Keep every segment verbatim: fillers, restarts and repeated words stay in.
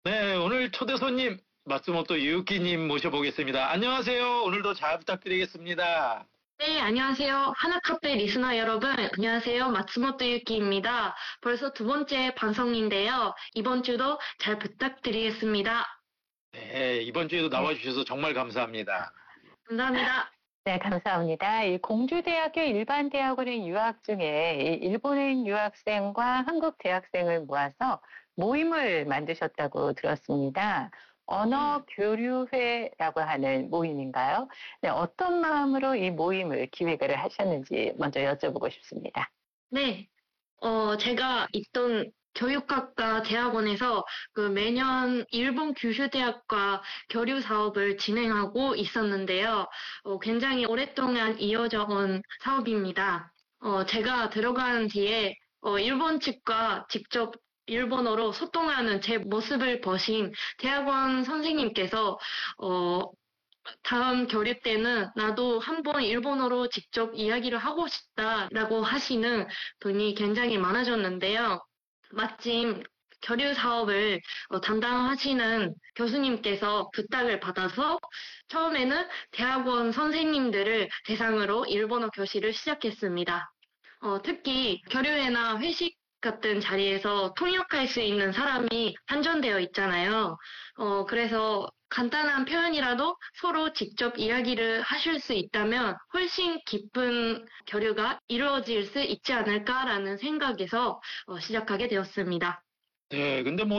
네, 오늘 초대 손님 마츠모토 유키님 모셔보겠습니다. 안녕하세요. 오늘도 잘 부탁드리겠습니다. 네, 안녕하세요. 하나카페 리스너 여러분, 안녕하세요. 마츠모토 유키입니다. 벌써 두 번째 방송인데요. 이번 주도 잘 부탁드리겠습니다. 네, 이번 주에도 나와주셔서 정말 감사합니다. 감사합니다. 네, 감사합니다. 이 공주대학교 일반대학원에 유학 중에 이 일본인 유학생과 한국 대학생을 모아서 모임을 만드셨다고 들었습니다. 언어 교류회라고 하는 모임인가요? 네, 어떤 마음으로 이 모임을 기획을 하셨는지 먼저 여쭤보고 싶습니다. 네, 어, 제가 있던 교육학과 대학원에서 그 매년 일본 규슈대학과 교류 사업을 진행하고 있었는데요. 어, 굉장히 오랫동안 이어져 온 사업입니다. 어, 제가 들어간 뒤에 어, 일본 측과 직접 일본어로 소통하는 제 모습을 보신 대학원 선생님께서 어, 다음 교류 때는 나도 한번 일본어로 직접 이야기를 하고 싶다라고 하시는 분이 굉장히 많아졌는데요. 마침 교류 사업을 담당하시는 교수님께서 부탁을 받아서 처음에는 대학원 선생님들을 대상으로 일본어 교실을 시작했습니다. 어, 특히 교류회나 회식 같은 자리에서 통역할 수 있는 사람이 한정되어 있잖아요. 어, 그래서 간단한 표현이라도 서로 직접 이야기를 하실 수 있다면 훨씬 깊은 교류가 이루어질 수 있지 않을까라는 생각에서 어, 시작하게 되었습니다. 네, 근데 뭐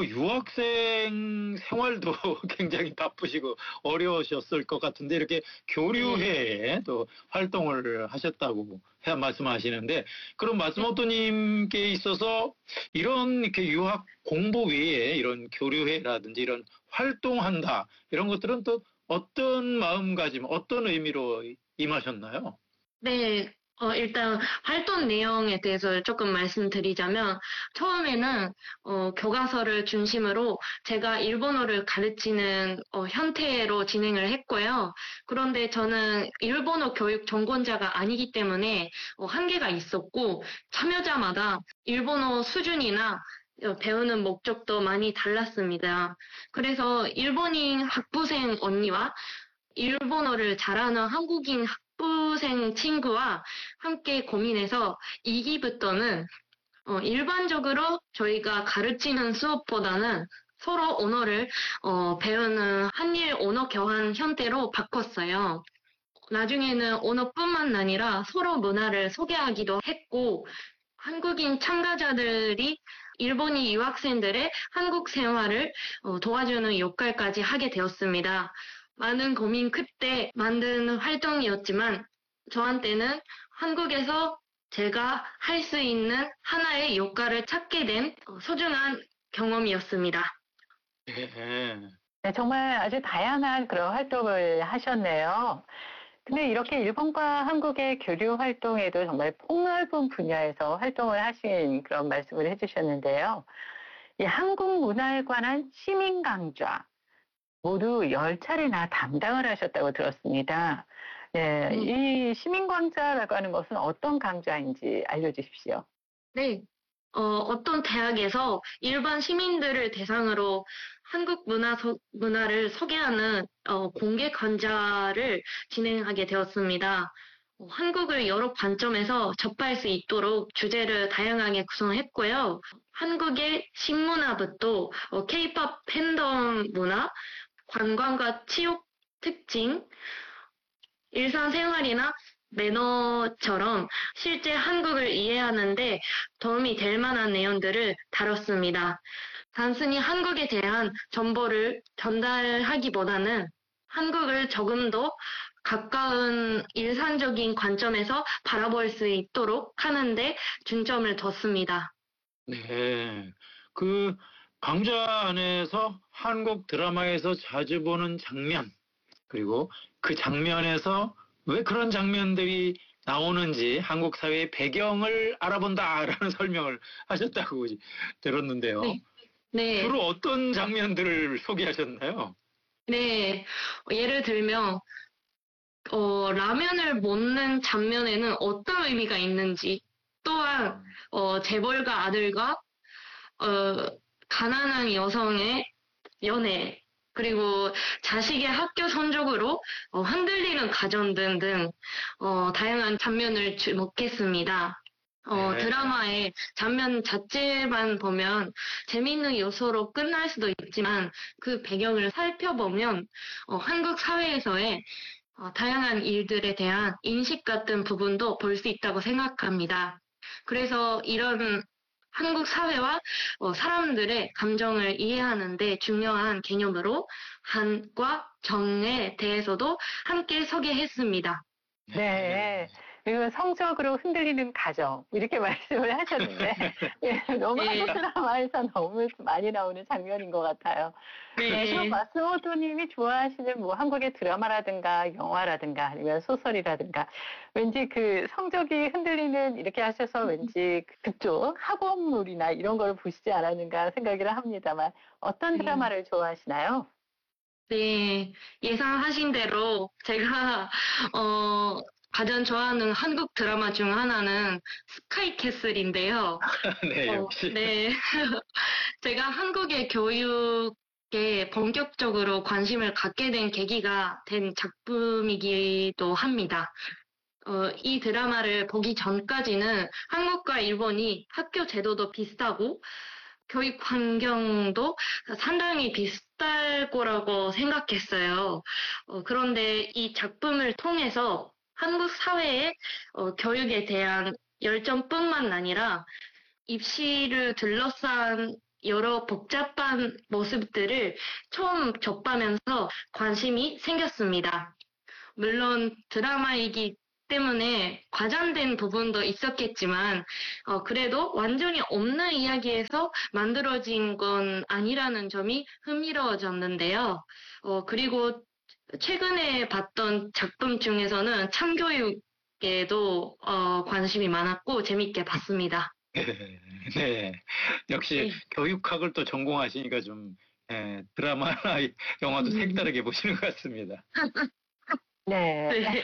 유학생 생활도 굉장히 바쁘시고 어려우셨을 것 같은데 이렇게 교류회에 또 활동을 하셨다고 해 말씀하시는데 그럼 마츠모토님께 있어서 이런 이렇게 유학 공부 외에 이런 교류회라든지 이런 활동한다 이런 것들은 또 어떤 마음가짐, 어떤 의미로 임하셨나요? 네, 어, 일단 활동 내용에 대해서 조금 말씀드리자면 처음에는 어, 교과서를 중심으로 제가 일본어를 가르치는 어, 형태로 진행을 했고요. 그런데 저는 일본어 교육 전공자가 아니기 때문에 어, 한계가 있었고 참여자마다 일본어 수준이나 어, 배우는 목적도 많이 달랐습니다. 그래서 일본인 학부생 언니와 일본어를 잘하는 한국인 학부생 친구와 함께 고민해서 이 기부터는 어, 일반적으로 저희가 가르치는 수업보다는 서로 언어를 어, 배우는 한일 언어 교환 형태로 바꿨어요. 나중에는 언어뿐만 아니라 서로 문화를 소개하기도 했고 한국인 참가자들이 일본인 유학생들의 한국 생활을 어, 도와주는 역할까지 하게 되었습니다. 많은 고민 끝에 만든 활동이었지만 저한테는 한국에서 제가 할 수 있는 하나의 역할을 찾게 된 소중한 경험이었습니다. 네. 네, 정말 아주 다양한 그런 활동을 하셨네요. 근데 이렇게 일본과 한국의 교류 활동에도 정말 폭넓은 분야에서 활동을 하신 그런 말씀을 해주셨는데요. 이 한국 문화에 관한 시민 강좌 모두 열 차례나 담당을 하셨다고 들었습니다. 네, 음. 이 시민 강좌라고 하는 것은 어떤 강좌인지 알려주십시오. 네, 어, 어떤 대학에서 일반 시민들을 대상으로 한국 문화 소, 문화를 소개하는 어, 공개 강좌를 진행하게 되었습니다. 어, 한국을 여러 관점에서 접할 수 있도록 주제를 다양하게 구성했고요. 한국의 식문화부터 어, K-팝 팬덤 문화, 관광과 취업 특징, 일상생활이나 매너처럼 실제 한국을 이해하는데 도움이 될 만한 내용들을 다뤘습니다. 단순히 한국에 대한 정보를 전달하기보다는 한국을 조금 더 가까운 일상적인 관점에서 바라볼 수 있도록 하는데 중점을 뒀습니다. 네. 그 강좌 안에서 한국 드라마에서 자주 보는 장면, 그리고 그 장면에서 왜 그런 장면들이 나오는지 한국 사회의 배경을 알아본다라는 설명을 하셨다고 들었는데요. 네. 네. 주로 어떤 장면들을 소개하셨나요? 네. 예를 들면 어, 라면을 먹는 장면에는 어떤 의미가 있는지, 또한 어, 재벌가 아들과 어, 가난한 여성의 연애, 그리고 자식의 학교 성적으로 어, 흔들리는 가정 등등 어, 다양한 장면을 주목했습니다. 어, 네. 드라마의 장면 자체만 보면 재미있는 요소로 끝날 수도 있지만 그 배경을 살펴보면 어, 한국 사회에서의 어, 다양한 일들에 대한 인식 같은 부분도 볼 수 있다고 생각합니다. 그래서 이런 한국 사회와 어, 사람들의 감정을 이해하는 데 중요한 개념으로 한과 정에 대해서도 함께 소개했습니다. 네. 그리고 성적으로 흔들리는 가정 이렇게 말씀을 하셨는데 예, 너무 네. 한국 드라마에서 너무 많이 나오는 장면인 것 같아요. 네, 그럼 네. 마스모토님이 좋아하시는 뭐 한국의 드라마라든가 영화라든가 아니면 소설이라든가 왠지 그 성적이 흔들리는 이렇게 하셔서 왠지 그쪽 학원물이나 이런 걸 보시지 않았는가 생각을 합니다만 어떤 네. 드라마를 좋아하시나요? 네, 예상하신 대로 제가 어, 가장 좋아하는 한국 드라마 중 하나는 스카이캐슬인데요. 네, 어, 역시. 네. 제가 한국의 교육에 본격적으로 관심을 갖게 된 계기가 된 작품이기도 합니다. 어, 이 드라마를 보기 전까지는 한국과 일본이 학교 제도도 비슷하고 교육 환경도 상당히 비슷할 거라고 생각했어요. 어, 그런데 이 작품을 통해서 한국 사회의 어, 교육에 대한 열정뿐만 아니라 입시를 둘러싼 여러 복잡한 모습들을 처음 접하면서 관심이 생겼습니다. 물론 드라마이기 때문에 과장된 부분도 있었겠지만 어, 그래도 완전히 없는 이야기에서 만들어진 건 아니라는 점이 흥미로워졌는데요. 어, 그리고 최근에 봤던 작품 중에서는 참교육에도 어, 관심이 많았고 재밌게 봤습니다. 네, 네. 역시 네. 교육학을 또 전공하시니까 좀 예, 드라마나 영화도 색다르게 보시는 것 같습니다. 네. 네.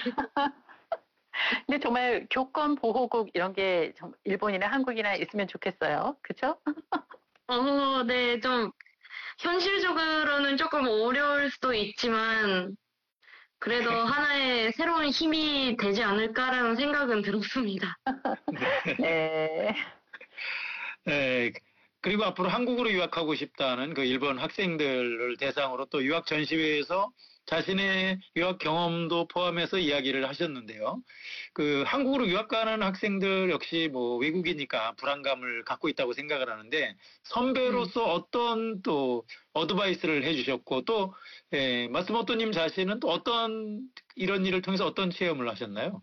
근데 정말 교권 보호국 이런 게 정- 일본이나 한국이나 있으면 좋겠어요. 그렇죠? 어, 네, 좀 현실적으로는 조금 어려울 수도 있지만 그래도 하나의 새로운 힘이 되지 않을까라는 생각은 들었습니다. 네. 예, 그리고 앞으로 한국으로 유학하고 싶다는 그 일본 학생들을 대상으로 또 유학 전시회에서 자신의 유학 경험도 포함해서 이야기를 하셨는데요. 그 한국으로 유학 가는 학생들 역시 뭐 외국이니까 불안감을 갖고 있다고 생각을 하는데 선배로서 어떤 또 어드바이스를 해주셨고 또 예, 마스모토님 자신은 또 어떤 이런 일을 통해서 어떤 체험을 하셨나요?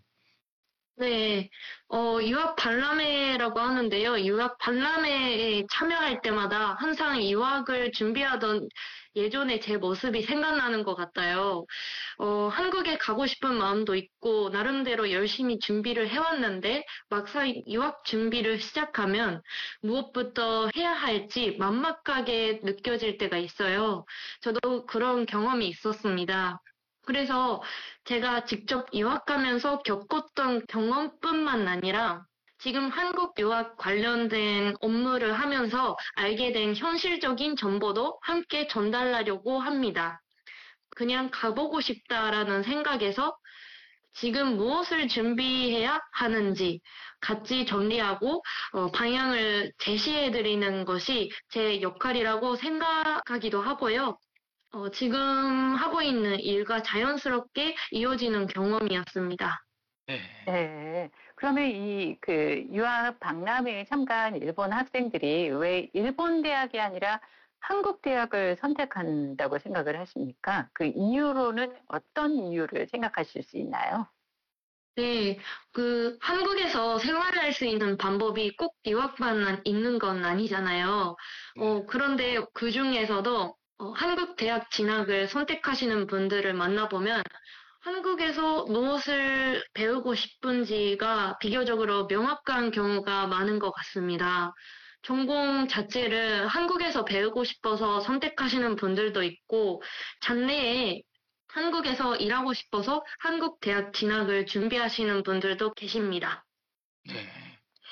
네, 어, 유학 박람회라고 하는데요. 유학 박람회에 참여할 때마다 항상 유학을 준비하던 예전의 제 모습이 생각나는 것 같아요. 어, 한국에 가고 싶은 마음도 있고, 나름대로 열심히 준비를 해왔는데, 막상 유학 준비를 시작하면 무엇부터 해야 할지 막막하게 느껴질 때가 있어요. 저도 그런 경험이 있었습니다. 그래서 제가 직접 유학하면서 겪었던 경험뿐만 아니라 지금 한국 유학 관련된 업무를 하면서 알게 된 현실적인 정보도 함께 전달하려고 합니다. 그냥 가보고 싶다라는 생각에서 지금 무엇을 준비해야 하는지 같이 정리하고 어, 방향을 제시해드리는 것이 제 역할이라고 생각하기도 하고요. 어, 지금 하고 있는 일과 자연스럽게 이어지는 경험이었습니다. 네. 네. 그러면 이 그 유학 박람회에 참가한 일본 학생들이 왜 일본 대학이 아니라 한국 대학을 선택한다고 생각을 하십니까? 그 이유로는 어떤 이유를 생각하실 수 있나요? 네, 그 한국에서 생활할 수 있는 방법이 꼭 유학만 있는 건 아니잖아요. 어, 그런데 그 중에서도 어, 한국 대학 진학을 선택하시는 분들을 만나보면 한국에서 무엇을 배우고 싶은지가 비교적으로 명확한 경우가 많은 것 같습니다. 전공 자체를 한국에서 배우고 싶어서 선택하시는 분들도 있고, 장래에 한국에서 일하고 싶어서 한국 대학 진학을 준비하시는 분들도 계십니다. 네.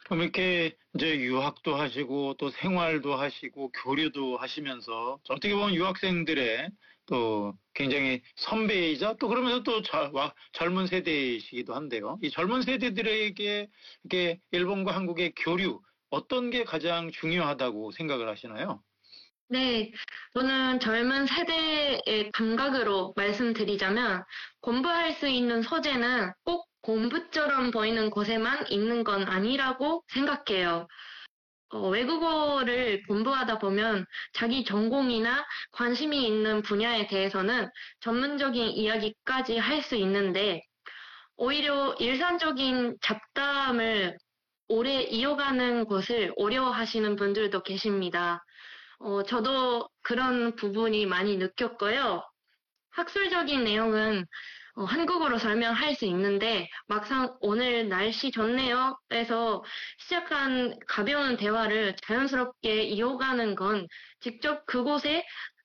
그럼 이렇게 이제 유학도 하시고 또 생활도 하시고 교류도 하시면서 어떻게 보면 유학생들의 또 굉장히 선배이자 또 그러면서 또 자- 와- 젊은 세대이시기도 한데요. 이 젊은 세대들에게 이렇게 일본과 한국의 교류 어떤 게 가장 중요하다고 생각을 하시나요? 네, 저는 젊은 세대의 감각으로 말씀드리자면 공부할 수 있는 소재는 꼭 공부처럼 보이는 곳에만 있는 건 아니라고 생각해요. 어, 외국어를 공부하다 보면 자기 전공이나 관심이 있는 분야에 대해서는 전문적인 이야기까지 할 수 있는데 오히려 일상적인 잡담을 오래 이어가는 것을 어려워하시는 분들도 계십니다. 어, 저도 그런 부분이 많이 느꼈고요. 학술적인 내용은 어, 한국어로 설명할 수 있는데 막상 오늘 날씨 좋네요 해서 시작한 가벼운 대화를 자연스럽게 이어가는 건 직접 그곳에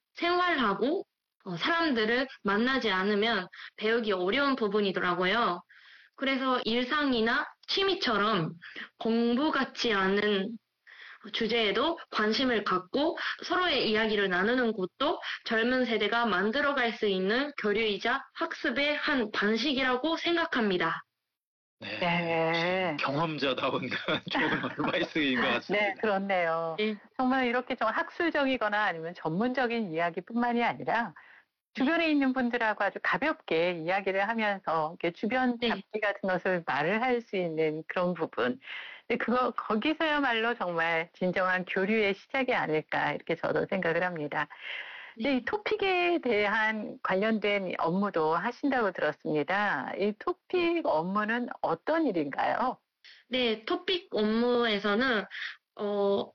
생활하고 어, 사람들을 만나지 않으면 배우기 어려운 부분이더라고요. 그래서 일상이나 취미처럼 공부 같지 않은 주제에도 관심을 갖고 서로의 이야기를 나누는 곳도 젊은 세대가 만들어갈 수 있는 교류이자 학습의 한 방식이라고 생각합니다. 네, 네. 경험자다운 그런 좋은 말씀인 것 네, 같습니다. 그렇네요. 네, 정말 이렇게 좀 학술적이거나 아니면 전문적인 이야기뿐만이 아니라 주변에 있는 분들하고 아주 가볍게 이야기를 하면서 이렇게 주변 네, 잡기 같은 것을 말을 할 수 있는 그런 부분. 근데 그거, 거기서야말로 정말 진정한 교류의 시작이 아닐까 이렇게 저도 생각을 합니다. 근데 네. 이 토픽에 대한 관련된 업무도 하신다고 들었습니다. 이 토픽 업무는 어떤 일인가요? 네, 토픽 업무에서는 어,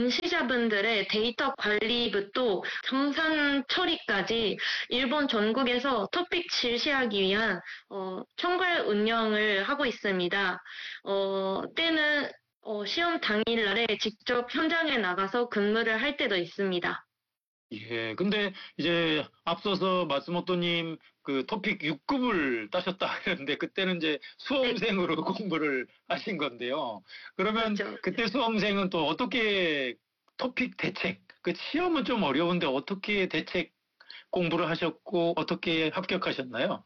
응시자분들의 데이터 관리부터 정산 처리까지 일본 전국에서 토픽 실시하기 위한 어, 총괄 운영을 하고 있습니다. 어, 때는 어, 시험 당일날에 직접 현장에 나가서 근무를 할 때도 있습니다. 예, 근데 이제 앞서서 마스모토님 그 토픽 육 급을 따셨다 하는데 그때는 이제 네, 수험생으로 공부를 하신 건데요. 그러면 그렇죠. 그때 수험생은 또 어떻게 토픽 대책, 그 시험은 좀 어려운데 어떻게 대책 공부를 하셨고 어떻게 합격하셨나요?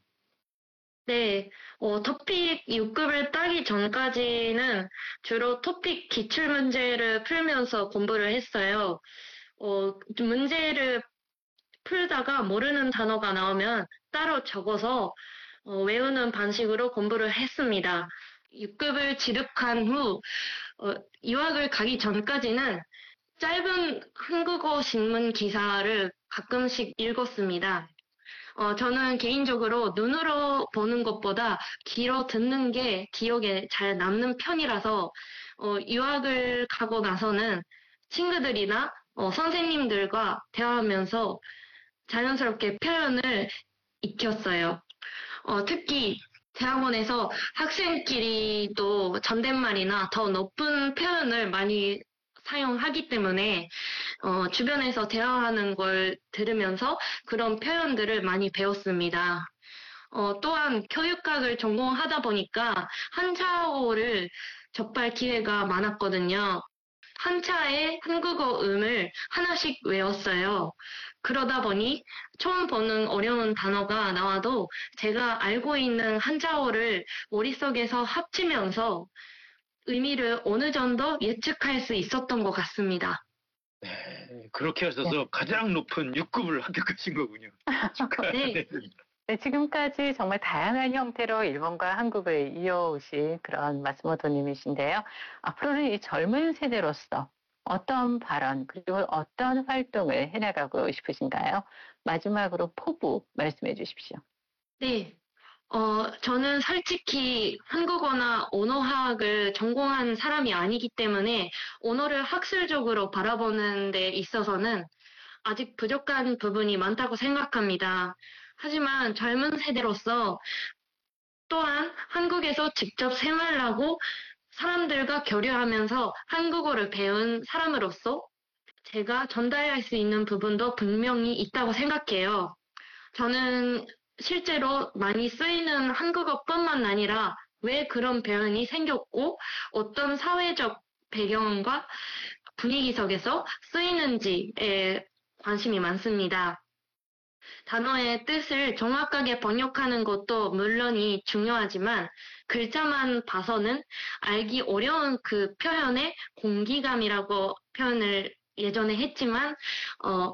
네, 어, 토픽 육 급을 따기 전까지는 주로 토픽 기출문제를 풀면서 공부를 했어요. 어, 문제를 풀다가 모르는 단어가 나오면 따로 적어서 어, 외우는 방식으로 공부를 했습니다. 육 급을 취득한 후 어, 유학을 가기 전까지는 짧은 한국어 신문 기사를 가끔씩 읽었습니다. 어, 저는 개인적으로 눈으로 보는 것보다 귀로 듣는 게 기억에 잘 남는 편이라서 어, 유학을 가고 나서는 친구들이나 어, 선생님들과 대화하면서 자연스럽게 표현을 익혔어요. 어, 특히 대학원에서 학생끼리도 존댓말이나 더 높은 표현을 많이 사용하기 때문에 어, 주변에서 대화하는 걸 들으면서 그런 표현들을 많이 배웠습니다. 어, 또한 교육학을 전공하다 보니까 한자어를 접할 기회가 많았거든요. 한자의 한국어 음을 하나씩 외웠어요. 그러다 보니 처음 보는 어려운 단어가 나와도 제가 알고 있는 한자어를 머릿속에서 합치면서 의미를 어느 정도 예측할 수 있었던 것 같습니다. 네, 그렇게 네. 하셔서 가장 높은 육 급을 합격하신 거군요. 네, 축하드립니다. 네, 지금까지 정말 다양한 형태로 일본과 한국을 이어오신 그런 마스모토님이신데요. 앞으로는 이 젊은 세대로서 어떤 발언 그리고 어떤 활동을 해나가고 싶으신가요? 마지막으로 포부 말씀해 주십시오. 네. 어, 저는 솔직히 한국어나 언어학을 전공한 사람이 아니기 때문에 언어를 학술적으로 바라보는 데 있어서는 아직 부족한 부분이 많다고 생각합니다. 하지만 젊은 세대로서 또한 한국에서 직접 생활하고 사람들과 교류하면서 한국어를 배운 사람으로서 제가 전달할 수 있는 부분도 분명히 있다고 생각해요. 저는 실제로 많이 쓰이는 한국어뿐만 아니라 왜 그런 표현이 생겼고 어떤 사회적 배경과 분위기 속에서 쓰이는지에 관심이 많습니다. 단어의 뜻을 정확하게 번역하는 것도 물론이 중요하지만 글자만 봐서는 알기 어려운 그 표현의 공기감이라고 표현을 예전에 했지만 어,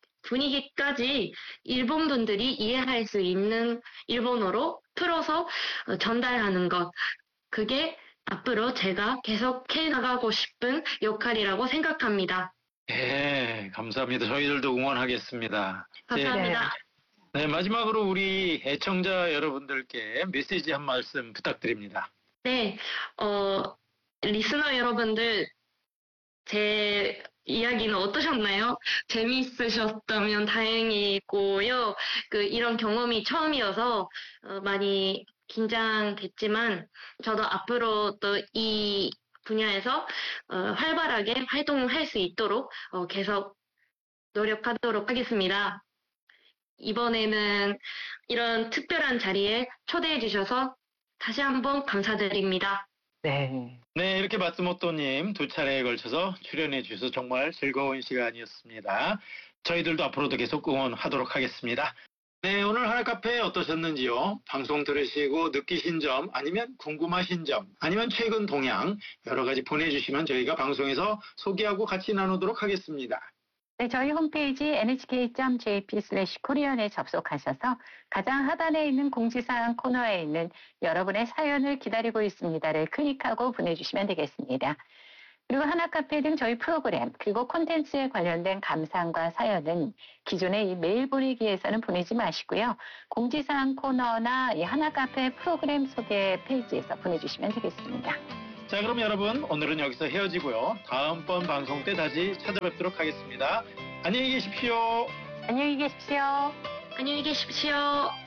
분위기까지 일본 분들이 이해할 수 있는 일본어로 풀어서 전달하는 것. 그게 앞으로 제가 계속해 나가고 싶은 역할이라고 생각합니다. 네, 감사합니다. 저희들도 응원하겠습니다. 감사합니다. 네, 네, 마지막으로 우리 애청자 여러분들께 메시지 한 말씀 부탁드립니다. 네, 어, 리스너 여러분들, 제 이야기는 어떠셨나요? 재미있으셨다면 다행이고요. 그, 이런 경험이 처음이어서 어, 많이 긴장됐지만, 저도 앞으로 또 이 분야에서 어, 활발하게 활동을 할 수 있도록 어, 계속 노력하도록 하겠습니다. 이번에는 이런 특별한 자리에 초대해 주셔서 다시 한번 감사드립니다. 네. 네, 이렇게 마츠모토님 두 차례에 걸쳐서 출연해 주셔서 정말 즐거운 시간이었습니다. 저희들도 앞으로도 계속 응원하도록 하겠습니다. 네, 오늘 하나카페 어떠셨는지요? 방송 들으시고 느끼신 점, 아니면 궁금하신 점, 아니면 최근 동향 여러 가지 보내주시면 저희가 방송에서 소개하고 같이 나누도록 하겠습니다. 네, 저희 홈페이지 엔에이치케이 닷 제이피 슬래시 코리안에 접속하셔서 가장 하단에 있는 공지사항 코너에 있는 여러분의 사연을 기다리고 있습니다를 클릭하고 보내주시면 되겠습니다. 그리고 하나카페 등 저희 프로그램 그리고 콘텐츠에 관련된 감상과 사연은 기존의 이 메일 보내기에서는 보내지 마시고요. 공지사항 코너나 이 하나카페 프로그램 소개 페이지에서 보내주시면 되겠습니다. 자, 그럼 여러분 오늘은 여기서 헤어지고요. 다음번 방송 때 다시 찾아뵙도록 하겠습니다. 안녕히 계십시오. 안녕히 계십시오. 안녕히 계십시오.